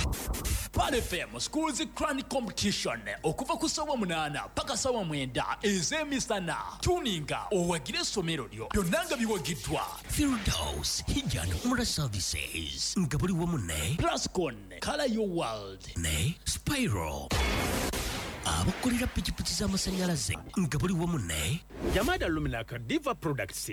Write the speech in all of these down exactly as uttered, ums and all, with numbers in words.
Pan F M Schools Crown Competition okuva ku sawa munana paka sawa mwenda ezemisana tuninga owagire somero lyo byonnanga biwagiddwa Firdaus Hijjan Umrah Services ngabuli wamune Plascon Color Your World ne Spiral abakolera pikipiki z'amasanyalaze ngabuli wamune Yamada Luminaka Diva Products.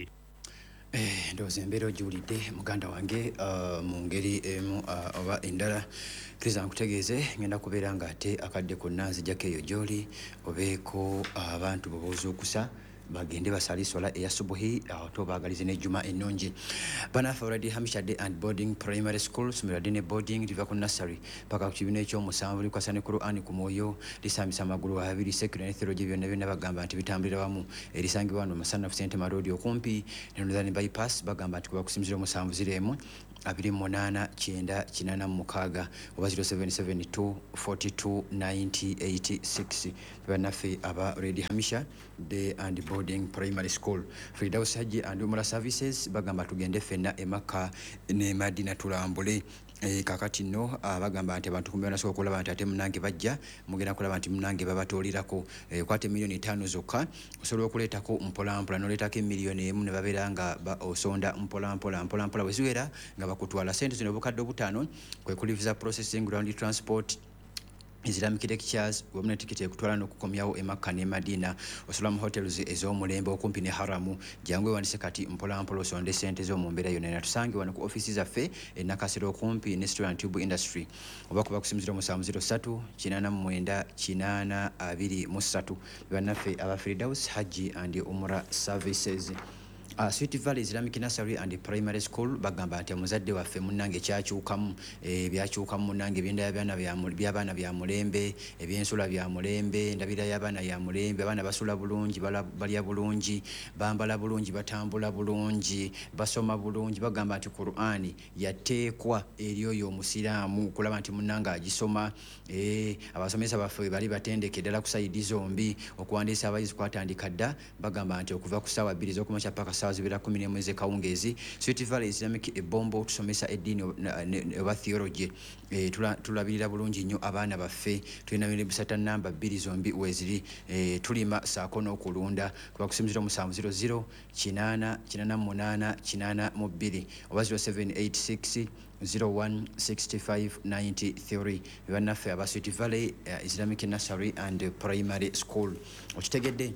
Eh ndoze mbero julide muganda wange uh, mu ngeri emu uh, oba endala kriza nkutegeeze ngenda kubeera nga ate akadde konna nzijjako eyo gy'oli obeeko abantu uh, bobuuza okusa bagende basalisola eya subuhi awo tobaagalize n'ejjuma ennungi banafe already Hamisha Day and Boarding Primary School Sumira Day boarding liva ku nursery paka ku kibiina ekyomusanvu likwasa ne Qur'an ku mwoyo lisambisa amagulu abiri secular theology byonna byonna bagamba nti bitambulira wamu erisangibwa wano Masanafu St. Marodi okumpi ne Northern Bypass bagamba nti kuba kusimizira omusanvu ziremu abiri munana kyenda kinana mukaaga oba zero seven seven two four two nine zero eight six banafe aba already Hamisha Day and Boarding Primary School Firdaus Haji and Umrah Services bagamba tugende fenna emaka ne Madina tulambule e kakati no abagamba nti abantu kumbe naso okulaba nti ate munange bajja mugenda kulaba nti munange babatolirako e, kwate milioni tano zokka osobola okuleetako mpola mpola noleetako emiliyoni emu ne babeera nga ba osonda mpola mpola mpola mpola bweziwera nga bakutwala sente zino obukadde obutaano kwe kuli visa processing ground transport Islamic lectures wamna tikiti ekutwala n'okukomyawo emakka ne Madina Osulamu hotels ez'omulembe okumpi ne Haramu jangwe wandise kati mpola mpola osonde sente z'omu mbeera yonna na tusange wano ku offices zaffe e Nakasero okumpi ne Restaurant Tube Industry oba kuba kusimizira musanvu zero three kinana mwenda kinana abiri mu ssatu bannaffe aba Firdaus Haji and Umrah Services. Uh, Sweet Valley Islamic Nursery and Primary School bagamba nti omuzadde waffe munnange kyakyukamu e, byakyukamu munnange byenda byana by'abaana bya mulembe ebyensula bya mulembe ndabira y'abaana ya mulembe abaana basula bulungi balya bulungi bambala bulungi batambula bulungi basoma bulungi bagamba nti Qur'ani yateekwa eri oyo omusiraamu kulaba nti munnange agisoma e, abasomesa baffe bali batendeke ddala ku sayidi zombi okuwandiisa abayizi kwatandika dda bagamba nti okuva ku ssaawa bbiri z'okumakya paka zibira kumi n'emu ez'ekawungeezi Sweet Valley Islamic ebombo tusomesa eddiini oba theology e, tulabirira bulungi nnyo abaana baffe tulina bine busata namba bbiri zombi weziri e, tulima saako n'okulunda kuba kusimizira omusanvu zero zero kinana kinana munana kinana mu bbiri oba zero seven eight six zero one six five nine three bannaffe aba Sweet Valley uh, Islamic Nursery and Primary School okitegedde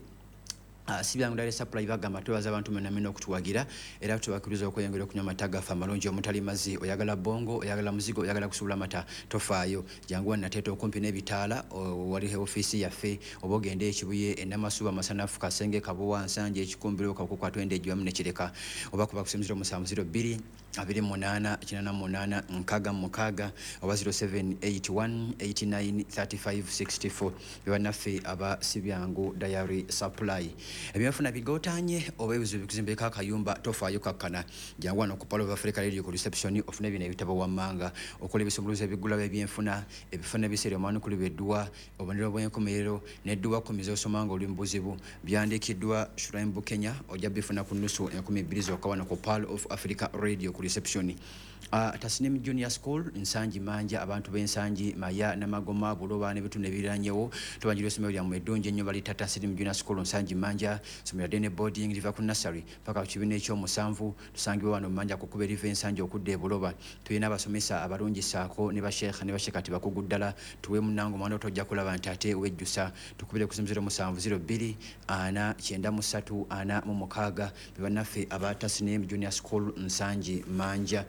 Uh, sibyangu dale supply bagamba twebaza abantu mena mena okutuwagira era tubakiriza okweyongera okunywa amata fa malungi omutali mazi oyagala bongo oyagala muzigo oyagala kusubula mata tofaayo jangu na teto okumpi n'ebitaala wali office yaffe obogende ekibuye enamasuba Masanafu Kasenge Kabuwa Nsanje ekikumbiro kakukwa twende ejwamu ne kireka oba kuba kusimizira omusanvu zero bbiri abiri munana kinana munana nkaga mukaga oba zero seven eight one eight nine three five six four bwanaffe aba sibyangu diary supply ebyafuna bigotanye obebuzo bikuzimbeka akayumba tofaayo kakkana jangu wano ku Palo of Africa Radio ku reception ofuna bino ebitabo wammanga okola ebisumuluzo ebigula by'ebyenfuna ebifuna biseere omwana kuli beddwa obonero bw'enkomerero n'edduwa kumizo osomanga oli mbuzibu byandikiddwa Shrine Kenya ojja bifuna ku nusu enkumi bbiri zokka wano ku Palo of Africa Radio ku reception. Uh, Tasnim Junior School Nsanji Manja abantu b'Ensanji Maya na Magoma Buloba ne bitu nebiranyewo tubanjiro somero lya mwedonje nnyo bali Tasnim Junior School Nsanji Manja somero dene boarding liva ku nursery paka kibine ekyo musanvu tusangibwa wano Manja kukube liva Ensanji okudde Buloba tuyina abasomesa abalungi saako ne ba sheikh ne ba shekati bakuguddala tuwe munango mwana otojja kulaba ntate wejjusa tukubire kusimziro musanvu zero bbiri ana kyenda mu ssatu ana mu mukaaga bibanafe aba Tasnim Junior School Nsanji Manja.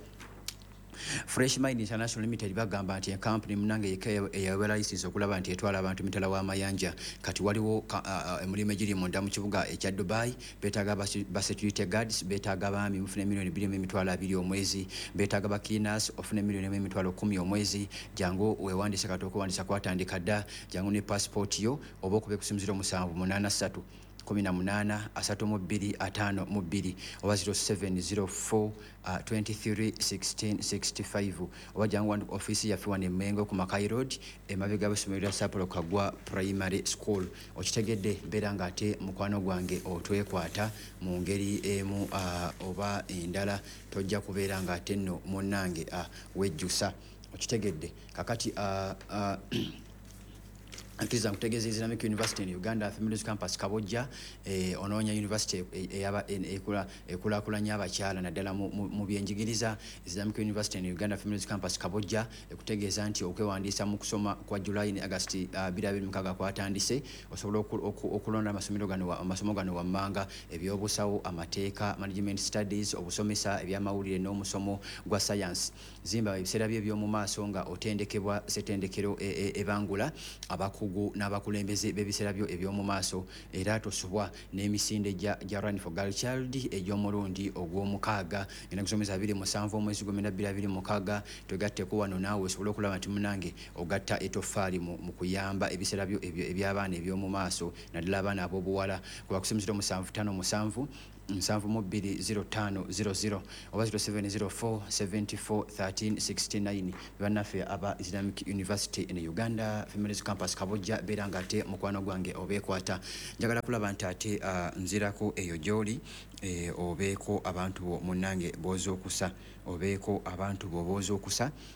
Fresh Mind International Limited bagamba nti company munange eyawe license okulaba nti etwala abantu mitala wa mayanja kati waliwo emulime giri munda mu kibuga ekya Dubai betaga ba security guards betaga ba mufune milioni bbiri emitwalo abiri omwezi betaga ba cleaners ofune milioni emitwalo kumi omwezi jango wewandisa katoko wandisa kwatandika dda jango ne passport yo oba okube kusimziro musanvu munana ssatu kumi na munana asatu mu bbiri ataano mu bbiri oba zero seven zero four twenty-three sixteen sixty-five oba jangu wanu office yaffe wane Mengo ku Makai Road emabega b'essomero lya Sapolo Kagwa Primary School okitegedde mbeera nga ate mukwano gwange otwekwata mu ngeri emu uh, oba endala tojja kubeera nga ate nno munnange uh, wejjusa okitegedde kakati uh, uh, Akkiriza nkutegeeza Islamic University in Uganda Females Campus Kabojja eh, onoonya university eyaba ekula ekulakulanya abakyala naddala mu byenjigiriza. Islamic University in Uganda Females Campus Kabojja ekutegeeza nti okwewandiisa mu kusoma kwa July ne August bbiri abiri mu mukaaga kwatandise osobola okulonda amasomero gano amasomo gano wammanga ebyobusawo amateeka management studies obusomesa ebyamawulire n'omusomo gwa science. Zimba ebiseera bye by'omu maaso nga otendekebwa setendekero ebangula abaku n'abakulembeze b'ebiseera byo eby'omu maaso era tosubwa n'emisinde gya Run for Girl Child egy'omulundi ogw'omukaaga ngenda kusomesa abiri musanvu omwezi gw'omwenda bbiri abiri mukaaga twegatteko wano naawe osobole okulaba nti munange ogatta etoffaali mu kuyamba ebiseera byo eby'abaana eby'omu maaso naddala abaana ab'obuwala kuba kusomesera musanvu ttaano musanvu nsanvu mu bbiri zero ttaano zero zero oba zero seven zero four seventy four thirteen sixty-nine bannaffe aba Islamic University in Uganda Females Campus Kabojja beera nga ate mukwano gwange obeekwata njagala kulaba nti ate uh, nzirako eyo gy'oli eh, obeeko abantu bo munnange booza okusa obeeko abantu bo booza okusa